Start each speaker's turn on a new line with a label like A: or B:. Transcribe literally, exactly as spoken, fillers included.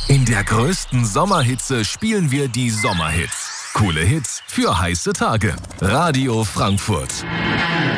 A: In der größten Sommerhitze spielen wir die Sommerhits. Coole Hits für heiße Tage. Radio Frankfurt.